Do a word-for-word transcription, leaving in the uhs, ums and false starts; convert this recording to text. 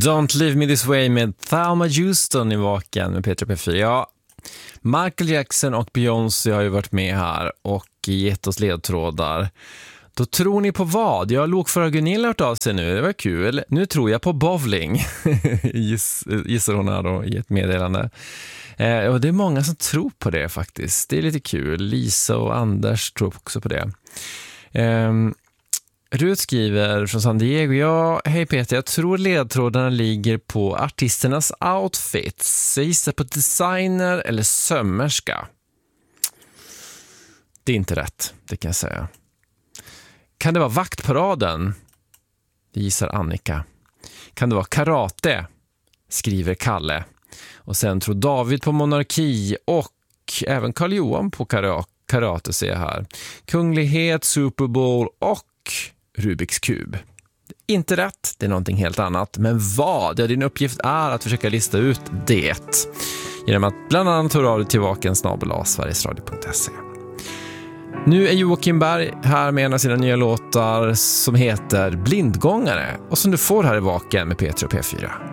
Don't Leave Me This Way med Thelma Houston i Vaken med P tre P fyra. Ja, Michael Jackson och Beyoncé har ju varit med här och gett oss ledtrådar. Då tror ni på vad? Jag låg för Gunilla hört av sig nu, det var kul. Nu tror jag på bowling, Giss, gissar hon här då i ett meddelande. Eh, och det är många som tror på det faktiskt. Det är lite kul. Lisa och Anders tror också på det. Eh, Rut skriver från San Diego: ja, hej Peter, jag tror ledtrådarna ligger på artisternas outfits. Jag gissar på designer eller sömmerska. Det är inte rätt, det kan jag säga. Kan det vara vaktparaden? Det gissar Annika. Kan det vara karate? Skriver Kalle. Och sen tror David på monarki och även Karl Johan på karate ser jag här. Kunglighet, Super Bowl och Rubiks kub. Inte rätt, det är någonting helt annat. Men vad? Ja, din uppgift är att försöka lista ut det. Genom att bland annat höra av dig till vaken snabel-a sverigesradio punkt se. Nu är Joakim Berg här med en av sina nya låtar som heter Blindgångare och som du får här i Vaken med P tre och P fyra.